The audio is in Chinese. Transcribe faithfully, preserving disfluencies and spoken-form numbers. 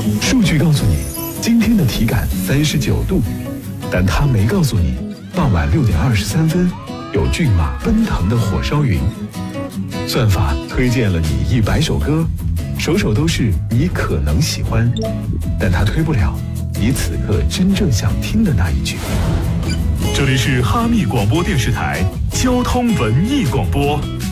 数据告诉你，今天的体感三十九度，但它没告诉你，傍晚六点二十三分，有骏马奔腾的火烧云。算法推荐了你一百首歌，首首都是你可能喜欢，但它推不了你此刻真正想听的那一句。这里是哈密广播电视台交通文艺广播。